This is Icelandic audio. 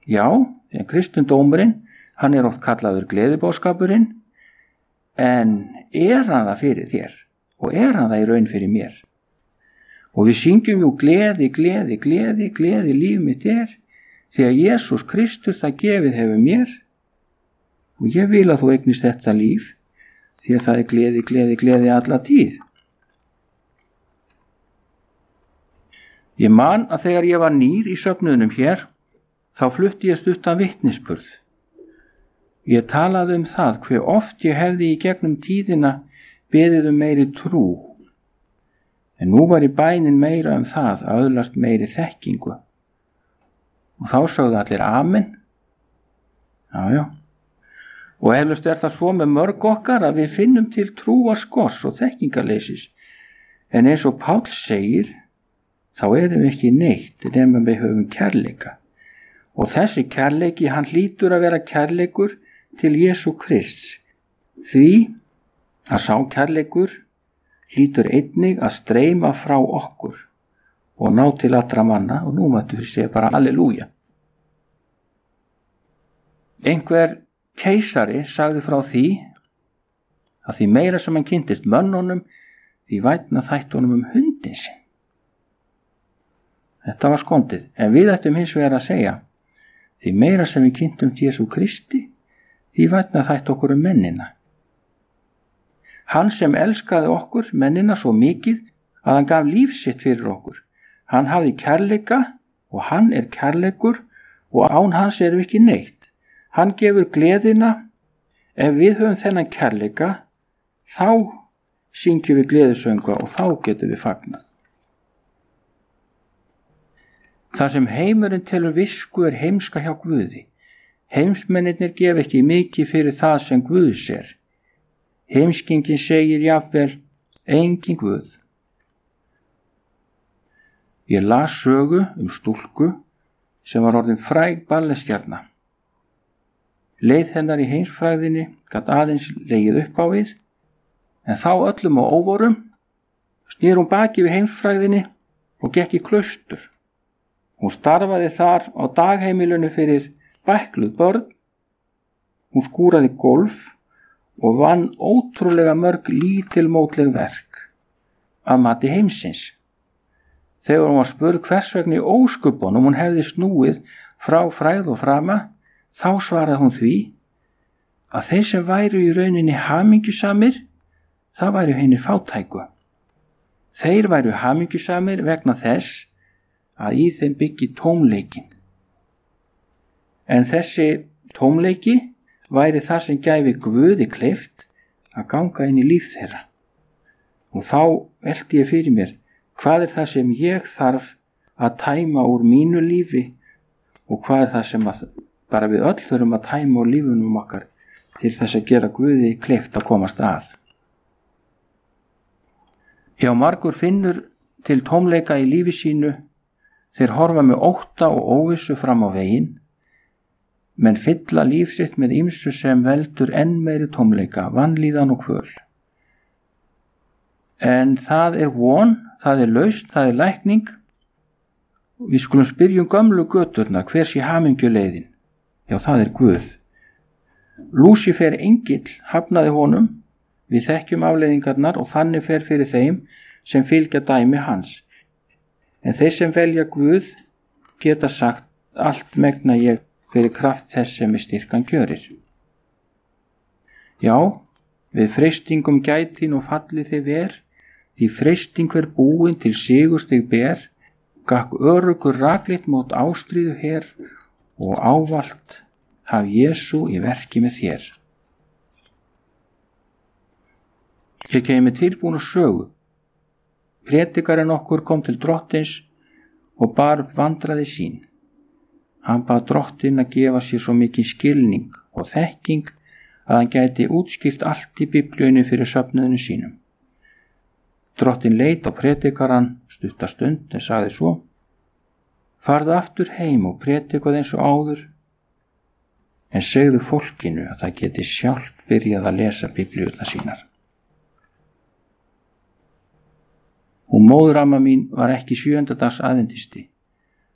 Já, þegar kristindómurinn, hann oft kallaður gleðiboðskapurinn, en hann það fyrir þér og hann það í raun fyrir mér? Og við syngjum jú gleði, gleði, gleði, gleði, líf mitt því að Jesús Kristus það gefið hefur mér og ég vil að þú eignist þetta líf því að það gleði, gleði, gleði alla tíð. Ég man að þegar ég var nýr í söfnuðunum hér, þá flutti ég stuttan vitnisburð. Ég talaði það hve oft ég hefði í gegnum tíðina beðið meiri trú. En nú var í bænin meira það að öðlast meiri þekkingu. Og þá sögðu allir amen. Já. Og eflaust það svo með mörg okkar að við finnum til trúarskors og þekkingarleysis. En eins og Páll segir, þá erum við ekki neitt nema við höfum kærleika. Og þessi kærleiki, hann hlýtur að vera kærleikur til Jesú Krists. Því að sá kærleikur hlýtur einnig að streyma frá okkur og ná til allra manna, og nú mættu við segja bara halleluja. Einhver keisari sagði frá því að því meira sem hann kynntist mönnunum, því vænna þætti honum hundin sinn. Þetta var skondið, en við ættum hins vegar að segja, því meira sem við kynntum Jesú Kristi, því vænna þætti okkur mennina. Hann sem elskaði okkur, mennina, svo mikið að hann gaf líf sitt fyrir okkur. Hann hafði kærleika og hann kærleikur og án hans erum við ekki neitt. Hann gefur gleðina. Ef við höfum þennan kærleika, þá syngjum við gleðisönga og þá getum við fagnað. Það sem heimurinn telur visku heimska hjá Guði. Heimsmennirnir gef ekki mikið fyrir það sem Guð sér. Heimskingin segir jafnvel, engin Guð. Ég las sögu stúlku sem var orðin fræg ballettstjarna. Leið hennar í heimsfræðinni gat aðeins legið upp á við, en þá öllum á óvorum snýr hún baki við heimsfræðinni og gekk í klaustur. Hún starfaði þar á dagheimilinu fyrir bækluð börn. Hún skúraði gólf og vann ótrúlega mörg lítilmótleg verk að mati heimsins. Þegar hún var spurð hvers vegna í ósköpunum hún hefði snúið frá frægð og frama, þá svaraði hún því að þeir sem væru í rauninni hamingjusamir, það væru hinir fátæku. Þeir væru hamingjusamir vegna þess að í þeim byggi tómleikin. En þessi tómleiki væri það sem gæfi Guði kleift að ganga inn í líf þeirra. Og þá velti ég fyrir mér, hvað það sem ég þarf að tæma úr mínu lífi og hvað það sem bara við öll þurfum að tæma úr lífunum okkar til þess að gera Guði kleift að komast að. Já, margur finnur til tómleika í lífi sínu, þeir horfa með ótta og óvissu fram á veginn, menn fylla líf sitt með ýmsu sem veldur enn meiri tómleika, vanlíðan og kvöl. En það von, það lausn, það lækning. Við skulum spyrjum gömlu göturnar, hver sé hamingjuleiðin? Já, það Guð. Lúsífer engill hafnaði honum, við þekkjum afleiðingarnar og þannig fer fyrir þeim sem fylgja dæmi hans. En þeir sem velja Guð geta sagt, allt megna ég fyrir kraft þess sem styrkan gjörir. Já, við freistingum gætin og falli þið ver, því freisting búin til sigurstig ber, gakk örugur rakleitt mót ástríðu her og ávalt haf Jesú í verki með þér. Ég kemi tilbúin og sögu. Predikarinn okkur kom til drottins og bar upp vandræði sín. Hann bað drottin að gefa sér svo mikið skilning og þekking að hann gæti útskýrt allt í Biblíunni fyrir söfnuðinu sínum. Drottin leit á predikarann stutta stund en sagði svo, farðu aftur heim og predikaðu eins og áður, en segðu fólkinu að það geti sjálft byrjað að lesa Biblíurnar sínar. Og móðuramma mín var ekki 7. dags aðventisti,